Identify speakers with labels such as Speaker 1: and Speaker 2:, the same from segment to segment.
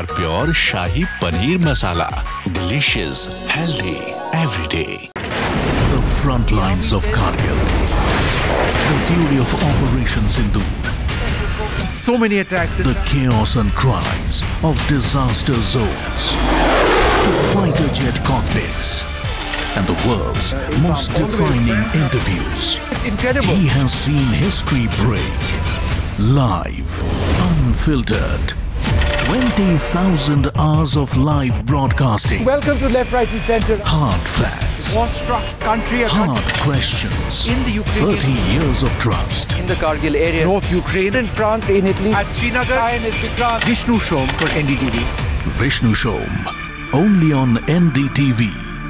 Speaker 1: Pure shahi paneer masala. Delicious, healthy, every day. The front lines of Kargil. The fury of Operation Sindoor.
Speaker 2: So many attacks.
Speaker 1: The chaos and cries of disaster zones. To fighter jet cockpits. And the world's most defining interviews.
Speaker 2: It's incredible.
Speaker 1: He has seen history break. Live, unfiltered. 20,000 hours of live broadcasting.
Speaker 2: Welcome to Left, Right and Centre.
Speaker 1: Hard facts.
Speaker 2: War-struck country.
Speaker 1: Hard questions.
Speaker 2: In the Ukraine.
Speaker 1: 30 years of trust.
Speaker 3: In the Kargil area.
Speaker 2: North Ukraine. In France. In Italy. At Srinagar. Vishnu Shom for NDTV.
Speaker 1: Vishnu Shom. Only on NDTV.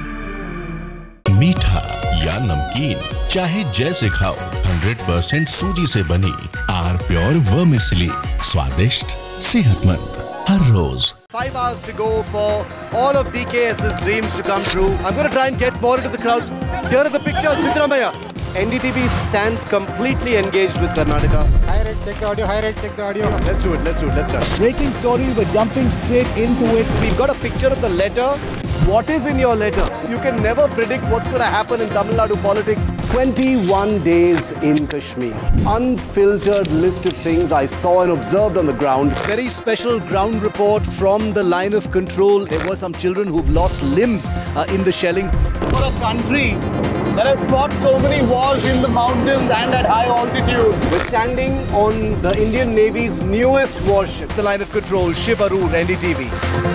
Speaker 1: मीठा या नमकीन चाहे जैसे खाओ 100% सूजी से बनी are pure vermicelli स्वादिष्ट सेहतमंद हर रोज.
Speaker 4: 5 hours to go for all of DKS's dreams to come true. I'm going to try and get more into the crowds. Here are the pictures. Siddaramaiah. NDTV stands completely engaged with Karnataka.
Speaker 5: High rate, check the audio. High rate, check the audio.
Speaker 4: Let's do it. Let's do it. Let's start.
Speaker 2: Breaking story. We're jumping straight into it.
Speaker 4: We've got a picture of the letter. What is in your letter? You can never predict what's going to happen in Tamil Nadu politics. 21 days in Kashmir. Unfiltered list of things I saw and observed on the ground. Very special ground report from the line of control. There were some children who've lost limbs in the shelling. For a country that has fought so many wars in the mountains and at high altitude. We're standing on the Indian Navy's newest warship. The line of control, Shiv Arur, NDTV.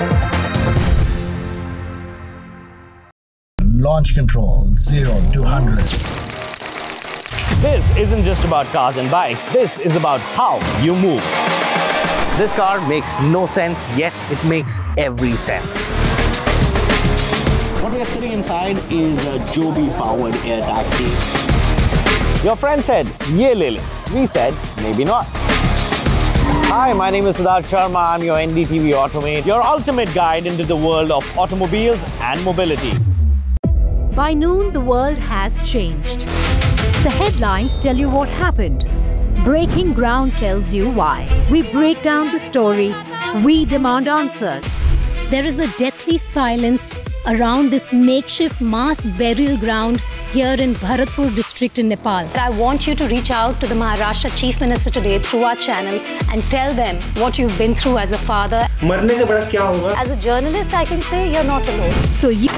Speaker 6: Launch control, 0 to 100.
Speaker 7: This isn't just about cars and bikes. This is about how you move. This car makes no sense, yet it makes every sense. What we are sitting inside is a Joby-powered air taxi. Your friend said, "Ye le le." We said, maybe not. Hi, my name is Siddharth Sharma. I'm your NDTV Automate, your ultimate guide into the world of automobiles and mobility.
Speaker 8: By noon, the world has changed. The headlines tell you what happened. Breaking ground tells you why. We break down the story. We demand answers.
Speaker 9: There is a deathly silence around this makeshift mass burial ground here in Bharatpur district in Nepal. I want you to reach out to the Maharashtra Chief Minister today through our channel and tell them what you've been through as a father.
Speaker 6: मरने से बड़ा क्या होगा?
Speaker 9: As a journalist, I can say you're not alone.
Speaker 8: So you...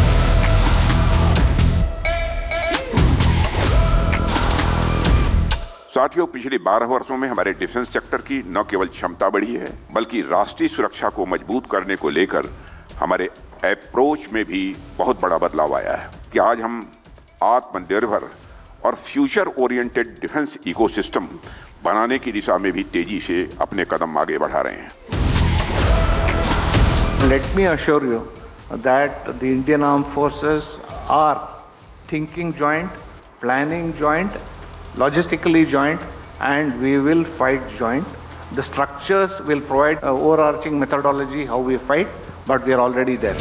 Speaker 10: साथियों, पिछले 12 वर्षों में हमारे डिफेंस सेक्टर की न केवल क्षमता बढ़ी है, बल्कि राष्ट्रीय सुरक्षा को मजबूत करने को लेकर हमारे अप्रोच में भी बहुत बड़ा बदलाव आया है कि आज हम आत्मनिर्भर और फ्यूचर ओरिएंटेड डिफेंस इकोसिस्टम बनाने की दिशा में भी तेजी से अपने कदम आगे बढ़ा रहे हैं.
Speaker 11: Let me assure you that the Indian Armed Forces are thinking joint, planning joint, logistically joint, and we will fight joint. The structures will provide an overarching methodology how we fight, but we are already there.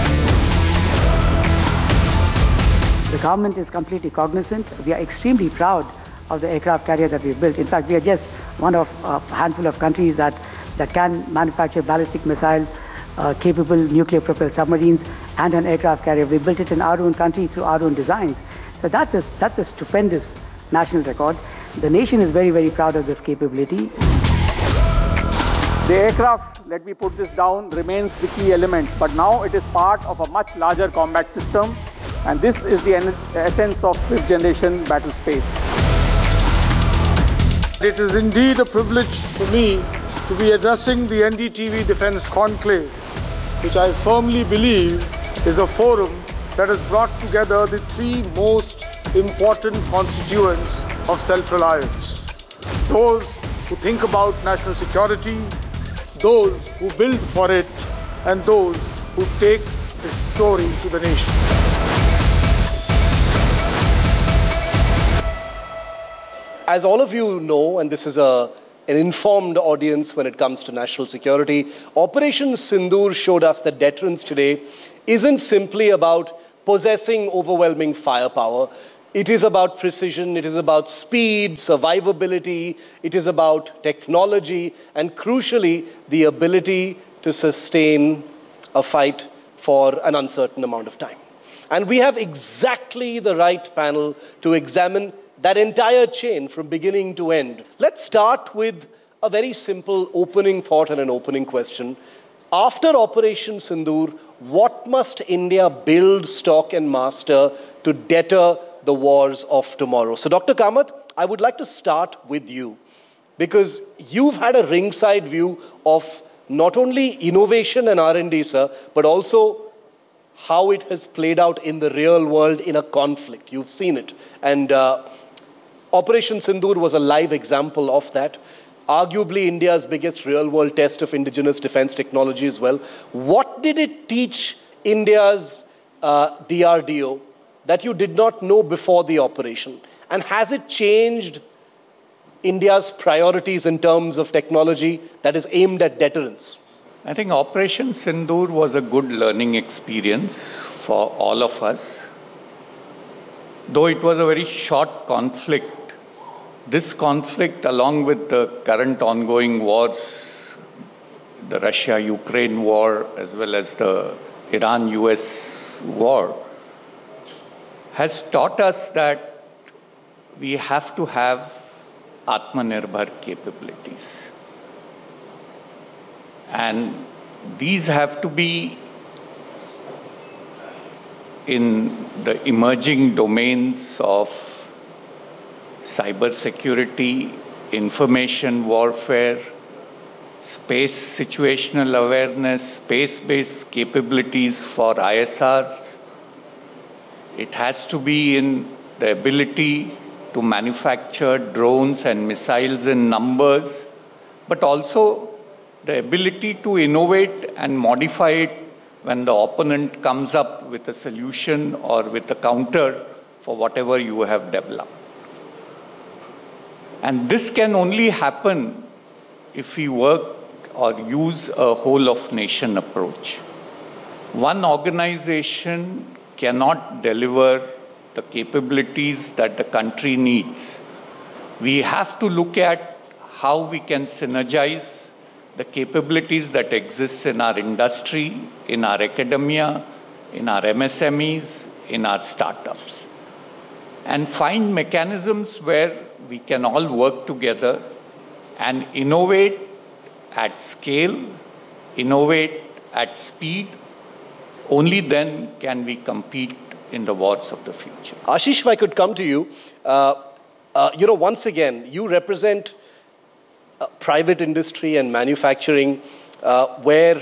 Speaker 12: The government is completely cognizant. We are extremely proud of the aircraft carrier that we've built. In fact, we are just one of a handful of countries that can manufacture ballistic missile capable nuclear propelled submarines and an aircraft carrier. We built it in our own country through our own designs. So that's a stupendous national record. The nation is very, very proud of this capability.
Speaker 13: The aircraft, let me put this down, remains the key element, but now it is part of a much larger combat system, and this is the essence of fifth generation battle space.
Speaker 14: It is indeed a privilege for me to be addressing the NDTV Defence Conclave, which I firmly believe is a forum that has brought together the three most important constituents of self-reliance. Those who think about national security, those who build for it, and those who take its story to the nation.
Speaker 4: As all of you know, and this is an informed audience when it comes to national security, Operation Sindoor showed us that deterrence today isn't simply about possessing overwhelming firepower. It is about precision, it is about speed, survivability, it is about technology, and crucially, the ability to sustain a fight for an uncertain amount of time. And we have exactly the right panel to examine that entire chain from beginning to end. Let's start with a very simple opening thought and an opening question. After Operation Sindoor, what must India build, stock and master to deter the wars of tomorrow? So Dr. Kamath, I would like to start with you, because you've had a ringside view of not only innovation and R&D, sir, but also how it has played out in the real world in a conflict. You've seen it. And Operation Sindoor was a live example of that. Arguably India's biggest real-world test of indigenous defense technology as well. What did it teach India's DRDO that you did not know before the operation? And has it changed India's priorities in terms of technology that is aimed at deterrence?
Speaker 3: I think Operation Sindoor was a good learning experience for all of us. Though it was a very short conflict, this conflict, along with the current ongoing wars, the Russia-Ukraine war, as well as the Iran-US war, has taught us that we have to have Atmanirbhar capabilities. And these have to be in the emerging domains of cybersecurity, information warfare, space situational awareness, space-based capabilities for ISRs. It has to be in the ability to manufacture drones and missiles in numbers, but also the ability to innovate and modify it when the opponent comes up with a solution or with a counter for whatever you have developed. And this can only happen if we work or use a whole-of-nation approach. One organization cannot deliver the capabilities that the country needs. We have to look at how we can synergize the capabilities that exist in our industry, in our academia, in our MSMEs, in our startups, and find mechanisms where we can all work together and innovate at scale, innovate at speed. Only then can we compete in the wars of the future.
Speaker 4: Ashish, if I could come to you, once again, you represent private industry and manufacturing where,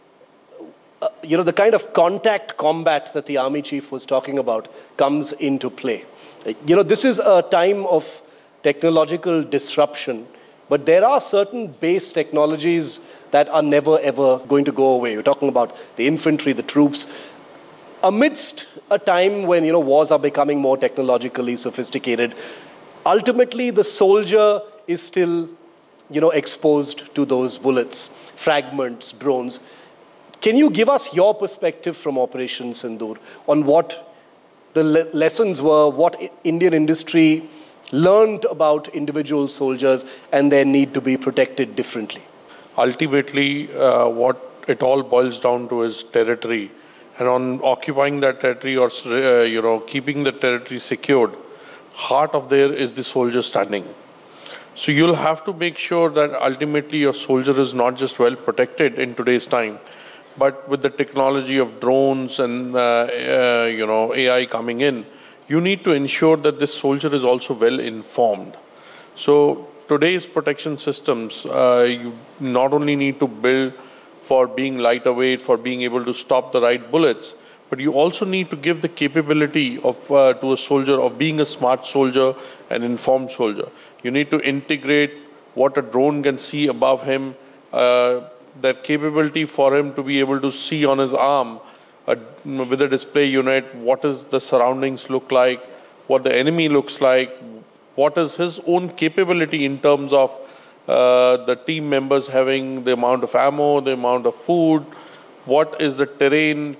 Speaker 4: the kind of contact combat that the Army Chief was talking about comes into play. This is a time of technological disruption, but there are certain base technologies that are never, ever going to go away. You're talking about the infantry, the troops. Amidst a time when, wars are becoming more technologically sophisticated, ultimately the soldier is still, exposed to those bullets, fragments, drones. Can you give us your perspective from Operation Sindoor on what the lessons were, what Indian industry learned about individual soldiers and their need to be protected differently?
Speaker 15: Ultimately, what it all boils down to is territory. And on occupying that territory or, keeping the territory secured, heart of there is the soldier standing. So you'll have to make sure that ultimately your soldier is not just well protected in today's time, but with the technology of drones and, AI coming in, you need to ensure that this soldier is also well informed. So today's protection systems, you not only need to build for being lighter-weight, for being able to stop the right bullets, but you also need to give the capability of to a soldier of being a smart soldier, an informed soldier. You need to integrate what a drone can see above him, that capability for him to be able to see on his arm with a display unit, what does the surroundings look like, what the enemy looks like, what is his own capability in terms of the team members having the amount of ammo, the amount of food, what is the terrain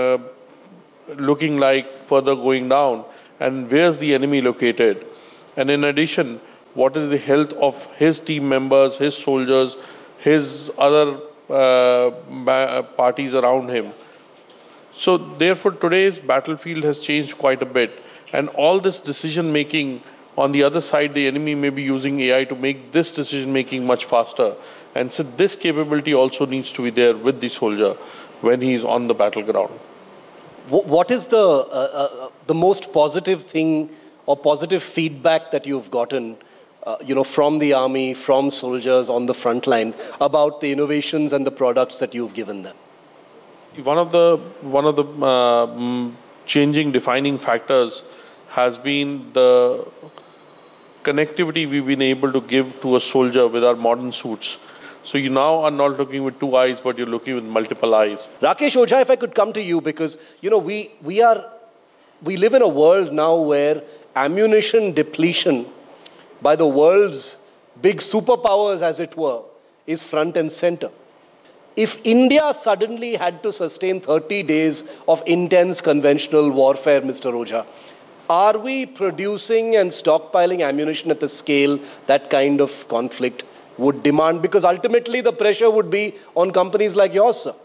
Speaker 15: looking like further going down, and where's the enemy located. And in addition, what is the health of his team members, his soldiers, his other parties around him. So therefore, today's battlefield has changed quite a bit. And all this decision-making, on the other side, the enemy may be using AI to make this decision-making much faster. And so this capability also needs to be there with the soldier when he's on the battleground.
Speaker 4: What is the most positive thing or positive feedback that you've gotten from the army, from soldiers on the front line about the innovations and the products that you've given them?
Speaker 15: One of the changing defining factors has been the connectivity we've been able to give to a soldier with our modern suits. So you now are not looking with two eyes, but you're looking with multiple eyes.
Speaker 4: Rakesh Ojha, if I could come to you, because we live in a world now where ammunition depletion by the world's big superpowers, as it were, is front and center. If India suddenly had to sustain 30 days of intense conventional warfare, Mr. Ojha, are we producing and stockpiling ammunition at the scale that kind of conflict would demand? Because ultimately the pressure would be on companies like yours, sir.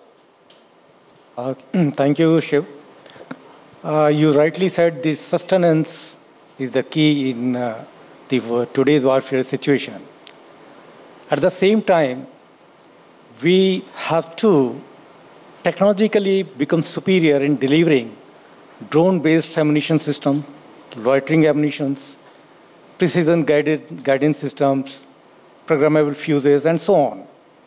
Speaker 16: Thank you, Shiv. You rightly said this sustenance is the key in today's warfare situation. At the same time, we have to technologically become superior in delivering drone-based ammunition systems, loitering ammunitions, precision guidance systems, programmable fuses, and so on.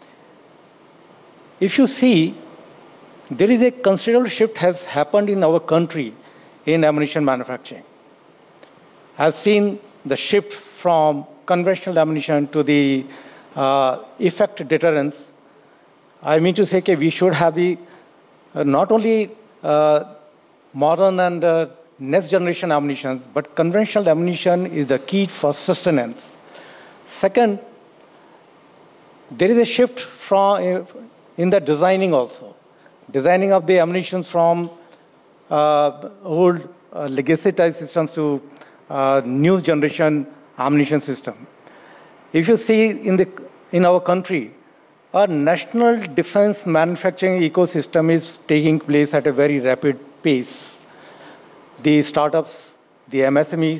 Speaker 16: If you see, there is a considerable shift has happened in our country in ammunition manufacturing. I've seen the shift from conventional ammunition to the effect deterrence. I mean to say that we should have the not only modern and next generation ammunition, but conventional ammunition is the key for sustenance. Second, there is a shift from in the designing also. Designing of the ammunition from old legacy type systems to new generation ammunition system. If you see in our country, our national defense manufacturing ecosystem is taking place at a very rapid pace. The startups, the MSMEs,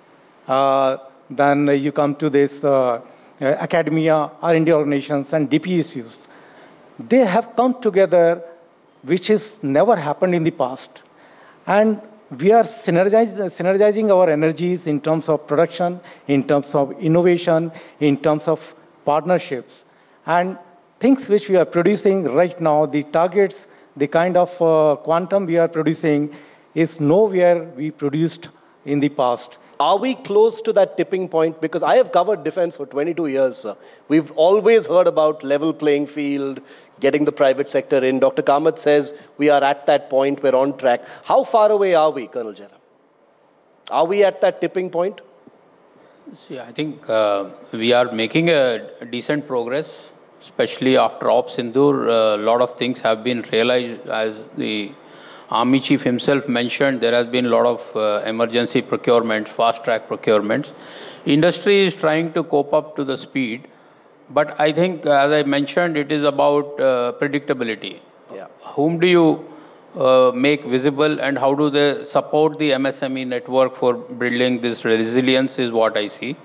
Speaker 16: then you come to this academia, R&D organizations, and DPSUs. They have come together, which has never happened in the past. And we are synergizing our energies in terms of production, in terms of innovation, in terms of partnerships. And things which we are producing right now, the targets, the kind of quantum we are producing is nowhere we produced in the past.
Speaker 4: Are we close to that tipping point? Because I have covered defense for 22 years, sir. We've always heard about level playing field, getting the private sector in. Dr. Kamath says we are at that point, we're on track. How far away are we, Colonel Jairam? Are we at that tipping point?
Speaker 17: See, I think we are making a decent progress, especially after Ops Sindoor. A lot of things have been realized. As the Army Chief himself mentioned, there has been a lot of emergency procurements, fast-track procurements. Industry is trying to cope up to the speed. But I think, as I mentioned, it is about predictability.
Speaker 4: Yeah.
Speaker 17: Whom do you make visible and how do they support the MSME network for building this resilience is what I see.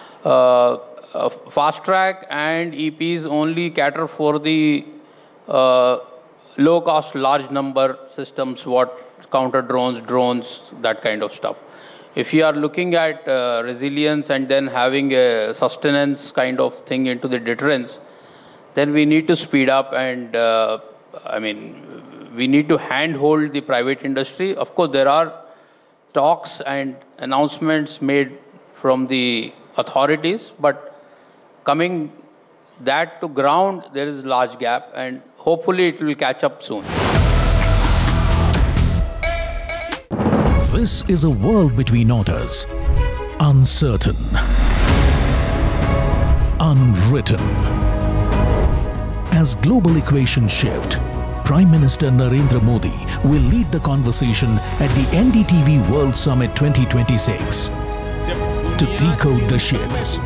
Speaker 17: Fast track and EPs only cater for the low-cost, large number systems, what counter drones, that kind of stuff. If you are looking at resilience and then having a sustenance kind of thing into the deterrence, then we need to speed up and, we need to handhold the private industry. Of course, there are talks and announcements made from the authorities, but coming that to ground, there is a large gap, and hopefully it will catch up soon.
Speaker 1: This is a world between orders, uncertain, unwritten. As global equations shift, Prime Minister Narendra Modi will lead the conversation at the NDTV World Summit 2026 to decode the shifts,